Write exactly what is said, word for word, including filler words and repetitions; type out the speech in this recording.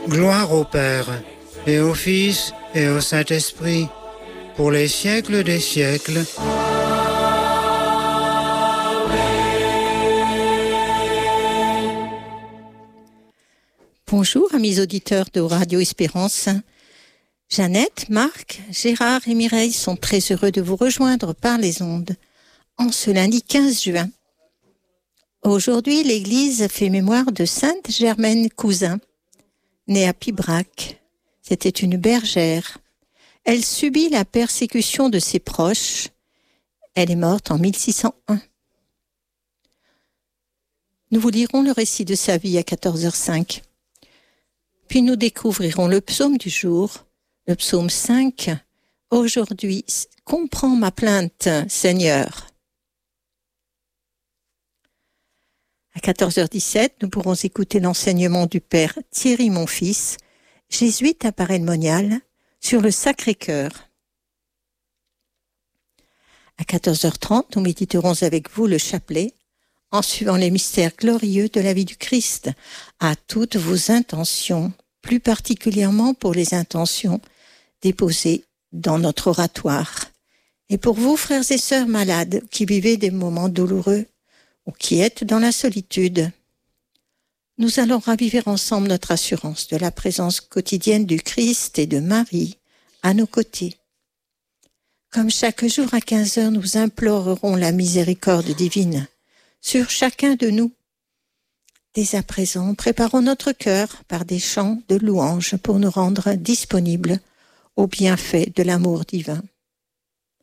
Gloire au Père, et au Fils, et au Saint-Esprit, pour les siècles des siècles. Bonjour, amis auditeurs de Radio Espérance. Jeannette, Marc, Gérard et Mireille sont très heureux de vous rejoindre par les ondes en ce lundi quinze juin. Aujourd'hui, l'Église fait mémoire de Sainte Germaine Cousin, née à Pibrac. C'était une bergère. Elle subit la persécution de ses proches. Elle est morte en mille six cent un. Nous vous lirons le récit de sa vie à quatorze heures cinq. Puis nous découvrirons le psaume du jour, le psaume cinq. Aujourd'hui, comprends ma plainte, Seigneur. À quatorze heures dix-sept, nous pourrons écouter l'enseignement du Père Thierry Monfils, jésuite à Paray-le-Monial, sur le Sacré-Cœur. À quatorze heures trente, nous méditerons avec vous le chapelet, en suivant les mystères glorieux de la vie du Christ, à toutes vos intentions, plus particulièrement pour les intentions déposées dans notre oratoire. Et pour vous, frères et sœurs malades, qui vivez des moments douloureux, ou qui êtes dans la solitude, nous allons raviver ensemble notre assurance de la présence quotidienne du Christ et de Marie à nos côtés. Comme chaque jour à quinze heures, nous implorerons la miséricorde divine sur chacun de nous. Dès à présent, préparons notre cœur par des chants de louange pour nous rendre disponibles aux bienfaits de l'amour divin.